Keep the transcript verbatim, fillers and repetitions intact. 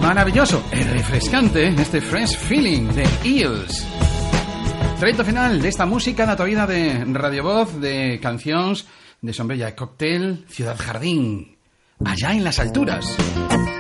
maravilloso, refrescante, este Fresh Feeling de Eels. Trayecto final de esta música na tua vida de Radio Voz, de cancións de Sombrella e Cóctel, Ciudad Jardín, allá en las alturas.